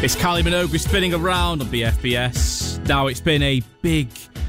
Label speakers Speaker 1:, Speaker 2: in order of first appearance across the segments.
Speaker 1: It's Kylie Minogue spinning around on BFBS. Now, it's been a big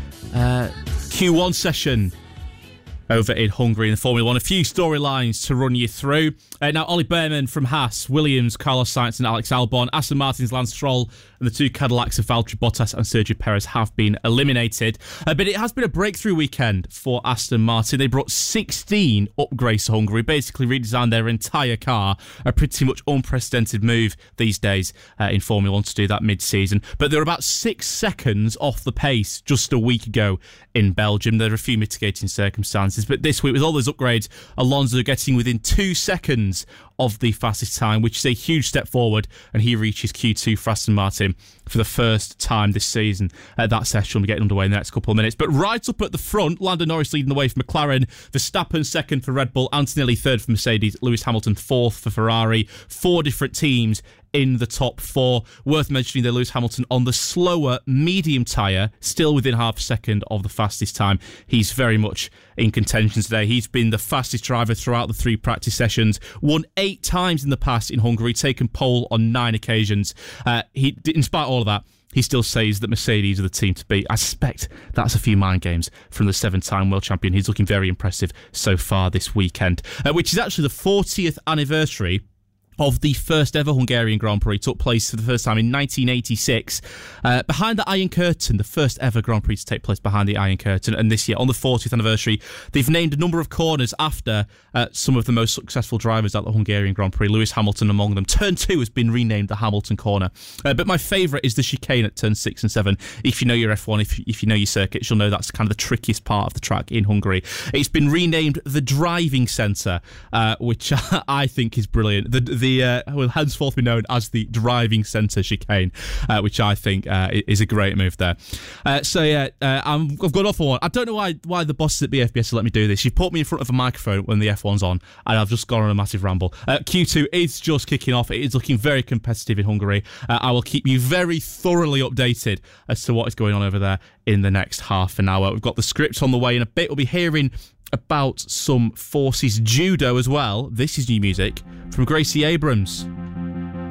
Speaker 1: Q1 session over in Hungary in the Formula 1. A few storylines to run you through. Now, Ollie Bearman from Haas, Williams, Carlos Sainz and Alex Albon, Aston Martin's Lance Stroll, and the two Cadillacs of Valtteri Bottas and Sergio Perez have been eliminated. But it has been a breakthrough weekend for Aston Martin. They brought 16 upgrades to Hungary, basically redesigned their entire car. A pretty much unprecedented move these days in Formula 1 to do that mid-season. But they're about 6 seconds off the pace just a week ago in Belgium. There are a few mitigating circumstances. But this week, with all those upgrades, Alonso getting within 2 seconds of the fastest time, which is a huge step forward, and he reaches Q2 for Aston Martin for the first time this season. That session will be getting underway in the next couple of minutes. But right up at the front, Lando Norris leading the way for McLaren, Verstappen second for Red Bull, Antonelli third for Mercedes, Lewis Hamilton fourth for Ferrari. 4 different teams in the top 4. Worth mentioning that Lewis Hamilton on the slower medium tyre, still within half a second of the fastest time. He's very much in contention today. He's been the fastest driver throughout the 3 practice sessions, won 8 times in the past in Hungary, taken pole on 9 occasions. In spite of all of that, he still says that Mercedes are the team to beat. I suspect that's a few mind games from the 7-time world champion. He's looking very impressive so far this weekend, which is actually the 40th anniversary of the first ever Hungarian Grand Prix. Took place for the first time in 1986 behind the Iron Curtain, the first ever Grand Prix to take place behind the Iron Curtain. And this year, on the 40th anniversary, they've named a number of corners after some of the most successful drivers at the Hungarian Grand Prix, Lewis Hamilton among them. Turn 2 has been renamed the Hamilton Corner. But my favourite is the chicane at turn 6 and 7. If you know your F1, if you know your circuits, you'll know that's kind of the trickiest part of the track in Hungary. It's been renamed the Driving Centre, which I think is brilliant. Will henceforth be known as the Driving Centre chicane, which I think is a great move there. I've gone off on one. I don't know why the bosses at BFBS have let me do this. You've put me in front of a microphone when the F1's on, and I've just gone on a massive ramble. Q2 is just kicking off. It is looking very competitive in Hungary. I will keep you very thoroughly updated as to what is going on over there in the next half an hour. We've got the script on the way in a bit. We'll be hearing about some Forces Judo as well. This is new music from Gracie Abrams.